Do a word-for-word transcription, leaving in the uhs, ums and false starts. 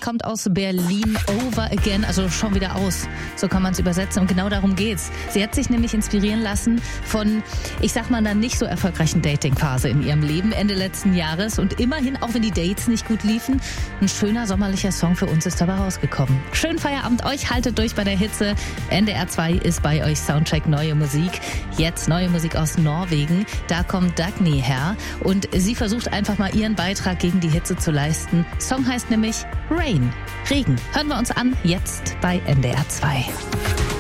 kommt aus Berlin, Over Again, also schon wieder aus. So kann man es übersetzen und genau darum geht's. Sie hat sich nämlich inspirieren lassen von, ich sag mal, einer nicht so erfolgreichen Dating-Phase in ihrem Leben Ende letzten Jahres und immerhin, auch wenn die Dates nicht gut liefen, ein schöner sommerlicher Song für uns ist dabei rausgekommen. Schönen Feierabend euch, haltet durch bei der Hitze. N D R zwei ist bei euch Soundcheck Neue Musik. Jetzt neue Musik aus Norwegen. Da kommt Dagny her und sie versucht einfach mal ihren Beitrag gegen die Hitze zu leisten. Song heißt nämlich Rain, Regen. Hören wir uns an, jetzt bei N D R zwei.